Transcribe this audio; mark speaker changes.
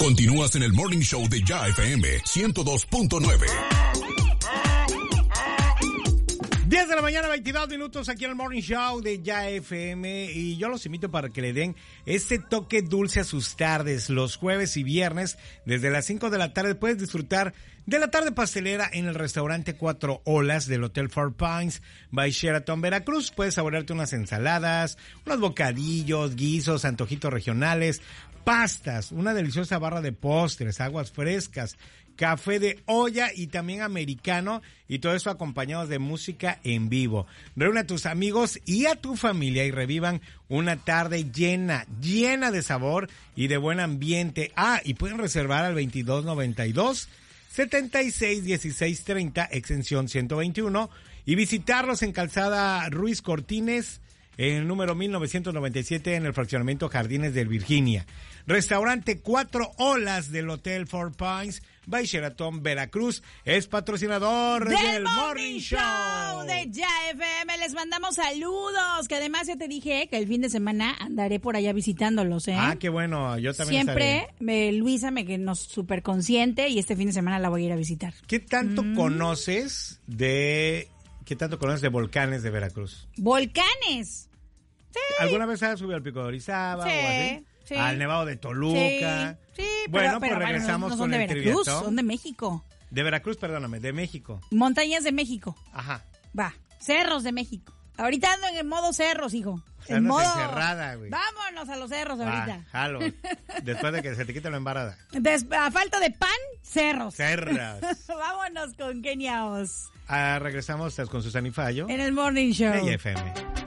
Speaker 1: Continúas en el Morning Show de Ya FM 102.9.
Speaker 2: 10 de la mañana, 22 minutos aquí en el Morning Show de Ya FM, y yo los invito para que le den ese toque dulce a sus tardes. Los jueves y viernes desde las 5 de la tarde puedes disfrutar de la tarde pastelera en el restaurante Cuatro Olas del Hotel Four Pines by Sheraton Veracruz. Puedes saborearte unas ensaladas, unos bocadillos, guisos, antojitos regionales, pastas, una deliciosa barra de postres, aguas frescas, café de olla y también americano, y todo eso acompañado de música en vivo. Reúne a tus amigos y a tu familia y revivan una tarde llena de sabor y de buen ambiente. Y pueden reservar al 2292-761630, extensión 121, y visitarlos en Calzada Ruiz Cortines, en el número 1997, en el fraccionamiento Jardines del Virginia. Restaurante Cuatro Olas del Hotel Four Pines by Sheraton Veracruz es patrocinador del Morning Show
Speaker 3: de Ya FM. Les mandamos saludos, que además ya te dije que el fin de semana andaré por allá visitándolos, ¿eh?
Speaker 2: Qué bueno, yo también
Speaker 3: siempre Luisa que nos súper consciente, y este fin de semana la voy a ir a visitar.
Speaker 2: ¿Qué tanto conoces de volcanes de Veracruz?
Speaker 3: ¿Volcanes? Sí.
Speaker 2: ¿Alguna vez has subido al Pico de Orizaba o así?
Speaker 3: Sí.
Speaker 2: Al Nevado de Toluca.
Speaker 3: Sí,
Speaker 2: bueno, pues regresamos
Speaker 3: no
Speaker 2: con
Speaker 3: de
Speaker 2: el
Speaker 3: Veracruz,
Speaker 2: trivietón.
Speaker 3: son de México.
Speaker 2: De Veracruz, perdóname, de México.
Speaker 3: Montañas de México.
Speaker 2: Ajá.
Speaker 3: Va, cerros de México. Ahorita ando en el modo cerros, hijo.
Speaker 2: En modo encerrada, güey.
Speaker 3: Vámonos a los cerros ahorita.
Speaker 2: Jalo. Después de que se te quite la embarada.
Speaker 3: A falta de pan, cerros.
Speaker 2: Cerras.
Speaker 3: Vámonos con Kenia Oz.
Speaker 2: Regresamos con Susana y Fallo
Speaker 3: en el Morning Show
Speaker 2: de FM.